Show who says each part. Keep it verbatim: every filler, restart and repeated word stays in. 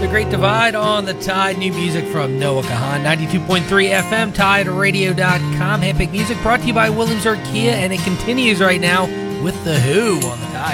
Speaker 1: The Great Divide on the Tide. New music from Noah Kahan, ninety-two point three F M, Tide Radio dot com. Handpicked music brought to you by Williams-Art Kia, and it continues right now with The Who on the Tide.